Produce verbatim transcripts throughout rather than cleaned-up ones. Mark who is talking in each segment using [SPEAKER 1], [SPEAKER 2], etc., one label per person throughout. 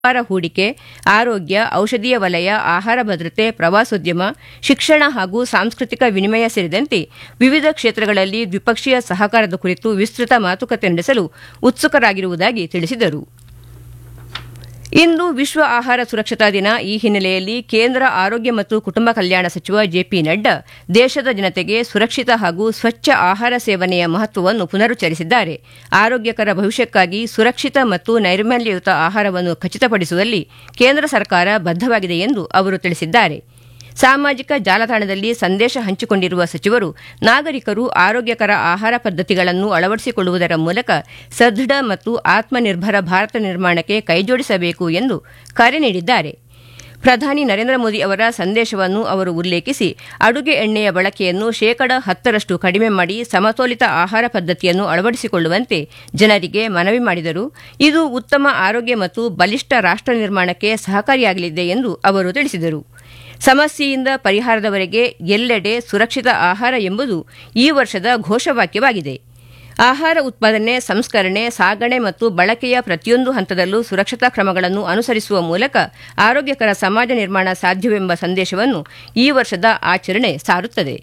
[SPEAKER 1] ವ್ಯಾಪಾರ ಹೂಡಿಕೆ, ಆರೋಗ್ಯ, ಔಷಧೀಯ ವಲಯ, ಆಹಾರ ಭದ್ರತೆ, ಪ್ರವಾಸೋದ್ಯಮ, ಶಿಕ್ಷಣ ಹಾಗೂ ಸಾಂಸ್ಕೃತಿಕ ವಿನಿಮಯ ಸೇರಿದಂತೆ ವಿವಿಧ ಕ್ಷೇತ್ರಗಳಲ್ಲಿ ದ್ವಿಪಕ್ಷೀಯ ಸಹಕಾರದ ಕುರಿತು ವಿಸ್ತೃತ ಮಾತುಕತೆ ನಡೆಸಲು ಉತ್ಸುಕರಾಗಿರುವುದಾಗಿ ತಿಳಿಸಿದರು. ಇಂದು ವಿಶ್ವ ಆಹಾರ ಸುರಕ್ಷತಾ ದಿನ. ಈ ಹಿನ್ನೆಲೆಯಲ್ಲಿ ಕೇಂದ್ರ ಆರೋಗ್ಯ ಮತ್ತು ಕುಟುಂಬ ಕಲ್ಯಾಣ ಸಚಿವ ಜೆಪಿ ನಡ್ಡಾ ದೇಶದ ಜನತೆಗೆ ಸುರಕ್ಷಿತ ಹಾಗೂ ಸ್ವಚ್ಛ ಆಹಾರ ಸೇವನೆಯ ಮಹತ್ವವನ್ನು ಪುನರುಚ್ಚರಿಸಿದ್ದಾರೆ. ಆರೋಗ್ಯಕರ ಭವಿಷ್ಯಕ್ಕಾಗಿ ಸುರಕ್ಷಿತ ಮತ್ತು ನೈರ್ಮಲ್ಯಯುತ ಆಹಾರವನ್ನು ಖಚಿತಪಡಿಸುವಲ್ಲಿ ಕೇಂದ್ರ ಸರ್ಕಾರ ಬದ್ಧವಾಗಿದೆ ಎಂದು ಅವರು ತಿಳಿಸಿದ್ದಾರೆ. ಸಾಮಾಜಿಕ ಜಾಲತಾಣದಲ್ಲಿ ಸಂದೇಶ ಹಂಚಿಕೊಂಡಿರುವ ಸಚಿವರು ನಾಗರಿಕರು ಆರೋಗ್ಯಕರ ಆಹಾರ ಪದ್ಧತಿಗಳನ್ನು ಅಳವಡಿಸಿಕೊಳ್ಳುವುದರ ಮೂಲಕ ಸದೃಢ ಮತ್ತು ಆತ್ಮನಿರ್ಭರ ಭಾರತ ನಿರ್ಮಾಣಕ್ಕೆ ಕೈಜೋಡಿಸಬೇಕು ಎಂದು ಕರೆ ನೀಡಿದ್ದಾರೆ. ಪ್ರಧಾನಿ ನರೇಂದ್ರ ಮೋದಿ ಅವರ ಸಂದೇಶವನ್ನು ಅವರು ಉಲ್ಲೇಖಿಸಿ ಅಡುಗೆ ಎಣ್ಣೆಯ ಬಳಕೆಯನ್ನು ಶೇಕಡ ಹತ್ತರಷ್ಟು ಕಡಿಮೆ ಮಾಡಿ ಸಮತೋಲಿತ ಆಹಾರ ಪದ್ಧತಿಯನ್ನು ಅಳವಡಿಸಿಕೊಳ್ಳುವಂತೆ ಜನರಿಗೆ ಮನವಿ ಮಾಡಿದರು. ಇದು ಉತ್ತಮ ಆರೋಗ್ಯ ಮತ್ತು ಬಲಿಷ್ಠ ರಾಷ್ಟ್ರ ನಿರ್ಮಾಣಕ್ಕೆ ಸಹಕಾರಿಯಾಗಲಿದೆ ಎಂದು ಅವರು ತಿಳಿಸಿದರು. ಸಮಸ್ಯೆಯಿಂದ ಪರಿಹಾರದವರೆಗೆ ಎಲ್ಲೆಡೆ ಸುರಕ್ಷಿತ ಆಹಾರ ಎಂಬುದು ಈ ವರ್ಷದ ಘೋಷವಾಕ್ಯವಾಗಿದೆ. ಆಹಾರ ಉತ್ಪಾದನೆ, ಸಂಸ್ಕರಣೆ, ಸಾಗಣೆ ಮತ್ತು ಬಳಕೆಯ ಪ್ರತಿಯೊಂದು ಹಂತದಲ್ಲೂ ಸುರಕ್ಷತಾ ಕ್ರಮಗಳನ್ನು ಅನುಸರಿಸುವ ಮೂಲಕ ಆರೋಗ್ಯಕರ ಸಮಾಜ ನಿರ್ಮಾಣ ಸಾಧ್ಯವೆಂಬ ಸಂದೇಶವನ್ನು ಈ ವರ್ಷದ ಆಚರಣೆ ಸಾರುತ್ತದೆ.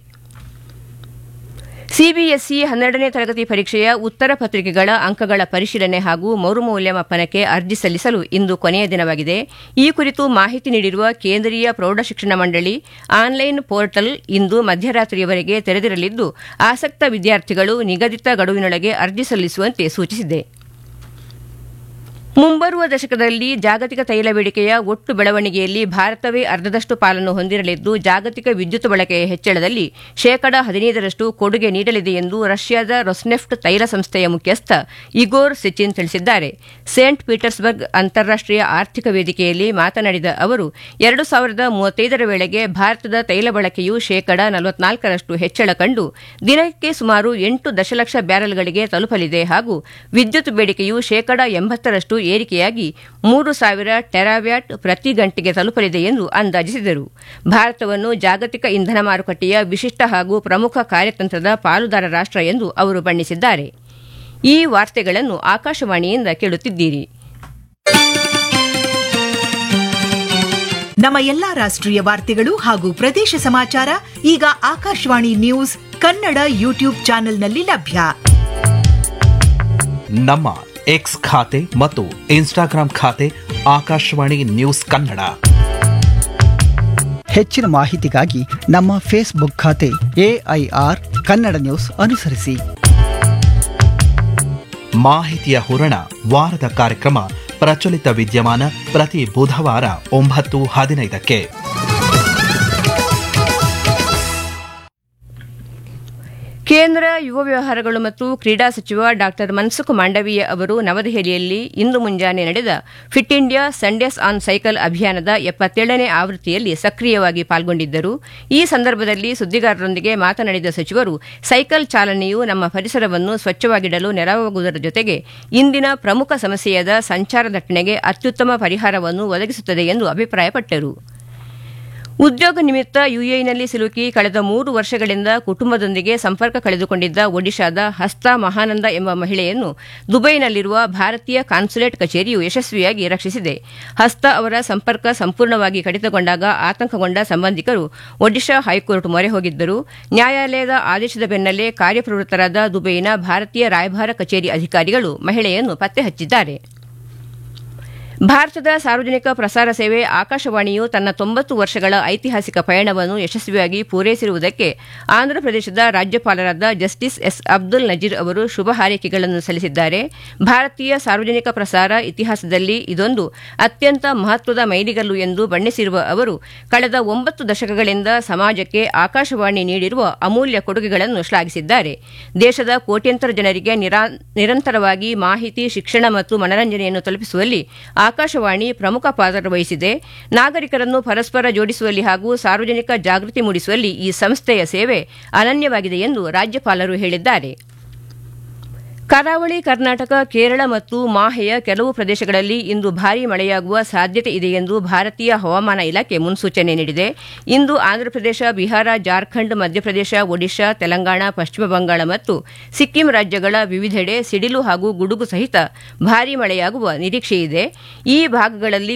[SPEAKER 1] ಸಿಬಿಎಸ್ಇ ಹನ್ನೆರಡನೇ ತರಗತಿ ಪರೀಕ್ಷೆಯ ಉತ್ತರ ಪತ್ರಿಕೆಗಳ ಅಂಕಗಳ ಪರಿಶೀಲನೆ ಹಾಗೂ ಮರುಮೌಲ್ಯಮಾಪನಕ್ಕೆ ಅರ್ಜಿ ಸಲ್ಲಿಸಲು ಇಂದು ಕೊನೆಯ ದಿನವಾಗಿದೆ. ಈ ಕುರಿತು ಮಾಹಿತಿ ನೀಡಿರುವ ಕೇಂದ್ರೀಯ ಪ್ರೌಢಶಿಕ್ಷಣ ಮಂಡಳಿ, ಆನ್ಲೈನ್ ಪೋರ್ಟಲ್ ಇಂದು ಮಧ್ಯರಾತ್ರಿಯವರೆಗೆ ತೆರೆದಿರಲಿದ್ದು ಆಸಕ್ತ ವಿದ್ಯಾರ್ಥಿಗಳು ನಿಗದಿತ ಗಡುವಿನೊಳಗೆ ಅರ್ಜಿ ಸಲ್ಲಿಸುವಂತೆ ಸೂಚಿಸಿದೆ. ಮುಂಬರುವ ದಶಕದಲ್ಲಿ ಜಾಗತಿಕ ತೈಲ ಬೇಡಿಕೆಯ ಒಟ್ಟು ಬೆಳವಣಿಗೆಯಲ್ಲಿ ಭಾರತವೇ ಅರ್ಧದಷ್ಟು ಪಾಲನ್ನು ಹೊಂದಿರಲಿದ್ದು ಜಾಗತಿಕ ವಿದ್ಯುತ್ ಬಳಕೆಯ ಹೆಚ್ಚಳದಲ್ಲಿ ಶೇಕಡ ಹದಿನೈದರಷ್ಟು ಕೊಡುಗೆ ನೀಡಲಿದೆ ಎಂದು ರಷ್ಯಾದ ರೊಸ್ನೆಫ್ಟ್ ತೈಲ ಸಂಸ್ಥೆಯ ಮುಖ್ಯಸ್ಥ ಇಗೋರ್ ಸೆಚಿನ್ ತಿಳಿಸಿದ್ದಾರೆ. ಸೇಂಟ್ ಪೀಟರ್ಸ್ಬರ್ಗ್ ಅಂತಾರಾಷ್ಟೀಯ ಆರ್ಥಿಕ ವೇದಿಕೆಯಲ್ಲಿ ಮಾತನಾಡಿದ ಅವರು, ಎರಡು ಸಾವಿರದ ಮೂವತ್ತೈದರ ವೇಳೆಗೆ ಭಾರತದ ತೈಲ ಬಳಕೆಯು ಶೇಕಡ ನಲವತ್ನಾಲ್ಕರಷ್ಟು ಹೆಚ್ಚಳ ಕಂಡು ದಿನಕ್ಕೆ ಸುಮಾರು ಎಂಟು ದಶಲಕ್ಷ ಬ್ಯಾರೆಲ್ಗಳಿಗೆ ತಲುಪಲಿದೆ ಹಾಗೂ ವಿದ್ಯುತ್ ಬೇಡಿಕೆಯು ಶೇಕಡ ಎಂಬತ್ತರಷ್ಟು ಏರಿಕೆಯಾಗಿ ಮೂರು ಸಾವಿರ ಟೆರಾವ್ಯಾಟ್ ಪ್ರತಿ ಗಂಟೆಗೆ ತಲುಪಲಿದೆ ಎಂದು ಅಂದಾಜಿಸಿದರು. ಭಾರತವನ್ನು ಜಾಗತಿಕ ಇಂಧನ ಮಾರುಕಟ್ಟೆಯ ವಿಶಿಷ್ಟ ಹಾಗೂ ಪ್ರಮುಖ ಕಾರ್ಯತಂತ್ರದ ಪಾಲುದಾರ ರಾಷ್ಟ್ರ ಎಂದು ಅವರು ಬಣ್ಣಿಸಿದ್ದಾರೆ. ಈ ವಾರ್ತೆಗಳನ್ನು ಆಕಾಶವಾಣಿಯಿಂದ ಕೇಳುತ್ತಿದ್ದೀರಿ.
[SPEAKER 2] ನಮ್ಮ ಎಲ್ಲಾ ರಾಷ್ಟ್ರೀಯ ವಾರ್ತೆಗಳು ಹಾಗೂ ಪ್ರದೇಶ ಸಮಾಚಾರ ಈಗ ಆಕಾಶವಾಣಿ ನ್ಯೂಸ್ ಕನ್ನಡ ಯೂಟ್ಯೂಬ್ ಚಾನೆಲ್ನಲ್ಲಿ ಲಭ್ಯ.
[SPEAKER 3] ನಮ್ಮ ಎಕ್ಸ್ ಖಾತೆ ಮತ್ತು ಇನ್ಸ್ಟಾಗ್ರಾಂ ಖಾತೆ ಆಕಾಶವಾಣಿ ನ್ಯೂಸ್ ಕನ್ನಡ.
[SPEAKER 4] ಹೆಚ್ಚಿನ ಮಾಹಿತಿಗಾಗಿ ನಮ್ಮ ಫೇಸ್ಬುಕ್ ಖಾತೆ ಎಐಆರ್ ಕನ್ನಡ ನ್ಯೂಸ್ ಅನುಸರಿಸಿ.
[SPEAKER 3] ಮಾಹಿತಿಯ ಹೂರಣ ವಾರದ ಕಾರ್ಯಕ್ರಮ ಪ್ರಚಲಿತ ವಿದ್ಯಮಾನ ಪ್ರತಿ ಬುಧವಾರ ಒಂಬತ್ತು ಹದಿನೈದಕ್ಕೆ.
[SPEAKER 1] ಕೇಂದ್ರ ಯುವ ವ್ಯವಹಾರಗಳು ಮತ್ತು ಕ್ರೀಡಾ ಸಚಿವ ಡಾ ಮನ್ಸುಖ್ ಮಾಂಡವೀಯ ಅವರು ನವದೆಹಲಿಯಲ್ಲಿ ಇಂದು ಮುಂಜಾನೆ ನಡೆದ fit India Sundays on cycle ಅಭಿಯಾನದ ಎಪ್ಪತ್ತೇಳನೇ ಆವೃತ್ತಿಯಲ್ಲಿ ಸಕ್ರಿಯವಾಗಿ ಪಾಲ್ಗೊಂಡಿದ್ದರು. ಈ ಸಂದರ್ಭದಲ್ಲಿ ಸುದ್ದಿಗಾರರೊಂದಿಗೆ ಮಾತನಾಡಿದ ಸಚಿವರು, ಸೈಕಲ್ ಚಾಲನೆಯು ನಮ್ಮ ಪರಿಸರವನ್ನು ಸ್ವಚ್ಛವಾಗಿಡಲು ನೆರವಾಗುವುದರ ಜೊತೆಗೆ ಇಂದಿನ ಪ್ರಮುಖ ಸಮಸ್ಯೆಯಾದ ಸಂಚಾರ ದಟ್ಟಣೆಗೆ ಅತ್ಯುತ್ತಮ ಪರಿಹಾರವನ್ನು ಒದಗಿಸುತ್ತದೆ ಎಂದು ಅಭಿಪ್ರಾಯಪಟ್ಟರು. ಉದ್ಯೋಗ ನಿಮಿತ್ತ ಯುಎಇನಲ್ಲಿ ಸಿಲುಕಿ ಕಳೆದ ಮೂರು ವರ್ಷಗಳಿಂದ ಕುಟುಂಬದೊಂದಿಗೆ ಸಂಪರ್ಕ ಕಳೆದುಕೊಂಡಿದ್ದ ಒಡಿಶಾದ ಹಸ್ತಾ ಮಹಾನಂದ ಎಂಬ ಮಹಿಳೆಯನ್ನು ದುಬೈನಲ್ಲಿರುವ ಭಾರತೀಯ ಕಾನ್ಸುಲೇಟ್ ಕಚೇರಿಯು ಯಶಸ್ವಿಯಾಗಿ ರಕ್ಷಿಸಿದೆ. ಹಸ್ತಾ ಅವರ ಸಂಪರ್ಕ ಸಂಪೂರ್ಣವಾಗಿ ಕಡಿತಗೊಂಡಾಗ ಆತಂಕಗೊಂಡ ಸಂಬಂಧಿಕರು ಒಡಿಶಾ ಹೈಕೋರ್ಟ್ ಮೊರೆ ಹೋಗಿದ್ದರು. ನ್ಯಾಯಾಲಯದ ಆದೇಶದ ಬೆನ್ನಲ್ಲೇ ಕಾರ್ಯಪ್ರವೃತ್ತರಾದ ದುಬೈನ ಭಾರತೀಯ ರಾಯಭಾರ ಕಚೇರಿ ಅಧಿಕಾರಿಗಳು ಮಹಿಳೆಯನ್ನು ಪತ್ತೆ ಹಚ್ಚಿದ್ದಾರೆ. ಭಾರತದ ಸಾರ್ವಜನಿಕ ಪ್ರಸಾರ ಸೇವೆ ಆಕಾಶವಾಣಿಯು ತನ್ನ ತೊಂಬತ್ತು ವರ್ಷಗಳ ಐತಿಹಾಸಿಕ ಪಯಣವನ್ನು ಯಶಸ್ವಿಯಾಗಿ ಪೂರೈಸಿರುವುದಕ್ಕೆ ಆಂಧ್ರಪ್ರದೇಶದ ರಾಜ್ಯಪಾಲರಾದ ಜಸ್ಟಿಸ್ ಎಸ್ ಅಬ್ದುಲ್ ನಜೀರ್ ಅವರು ಶುಭ ಹಾರೈಕೆಗಳನ್ನು ಸಲ್ಲಿಸಿದ್ದಾರೆ. ಭಾರತೀಯ ಸಾರ್ವಜನಿಕ ಪ್ರಸಾರ ಇತಿಹಾಸದಲ್ಲಿ ಇದೊಂದು ಅತ್ಯಂತ ಮಹತ್ವದ ಮೈಲಿಗಲ್ಲು ಎಂದು ಬಣ್ಣಿಸಿರುವ ಅವರು, ಕಳೆದ ಒಂಬತ್ತು ದಶಕಗಳಿಂದ ಸಮಾಜಕ್ಕೆ ಆಕಾಶವಾಣಿ ನೀಡಿರುವ ಅಮೂಲ್ಯ ಕೊಡುಗೆಗಳನ್ನು ಶ್ಲಾಘಿಸಿದ್ದಾರೆ. ದೇಶದ ಕೋಟ್ಯಂತರ ಜನರಿಗೆ ನಿರಂತರವಾಗಿ ಮಾಹಿತಿ, ಶಿಕ್ಷಣ ಮತ್ತು ಮನರಂಜನೆಯನ್ನು ತಲುಪಿಸುವಲ್ಲಿ ಆಕಾಶವಾಣಿ ಪ್ರಮುಖ ಪಾತ್ರ ವಹಿಸಿದೆ. ನಾಗರಿಕರನ್ನು ಪರಸ್ಪರ ಜೋಡಿಸುವಲ್ಲಿ ಹಾಗೂ ಸಾರ್ವಜನಿಕ ಜಾಗೃತಿ ಮೂಡಿಸುವಲ್ಲಿ ಈ ಸಂಸ್ಥೆಯ ಸೇವೆ ಅನನ್ಯವಾಗಿದೆ ಎಂದು ರಾಜ್ಯಪಾಲರು ಹೇಳಿದ್ದಾರೆ. ಕರಾವಳಿ ಕರ್ನಾಟಕ, ಕೇರಳ ಮತ್ತು ಮಾಹೆಯ ಕೆಲವು ಪ್ರದೇಶಗಳಲ್ಲಿ ಇಂದು ಭಾರೀ ಮಳೆಯಾಗುವ ಸಾಧ್ಯತೆ ಇದೆ ಎಂದು ಭಾರತೀಯ ಹವಾಮಾನ ಇಲಾಖೆ ಮುನ್ಸೂಚನೆ ನೀಡಿದೆ. ಇಂದು ಆಂಧ್ರಪ್ರದೇಶ, ಬಿಹಾರ, ಜಾರ್ಖಂಡ್, ಮಧ್ಯಪ್ರದೇಶ, ಒಡಿಶಾ, ತೆಲಂಗಾಣ, ಪಶ್ಚಿಮ ಬಂಗಾಳ ಮತ್ತು ಸಿಕ್ಕಿಂ ರಾಜ್ಯಗಳ ವಿವಿಧೆಡೆ ಸಿಡಿಲು ಹಾಗೂ ಗುಡುಗು ಸಹಿತ ಭಾರೀ ಮಳೆಯಾಗುವ ನಿರೀಕ್ಷೆಯಿದೆ. ಈ ಭಾಗಗಳಲ್ಲಿ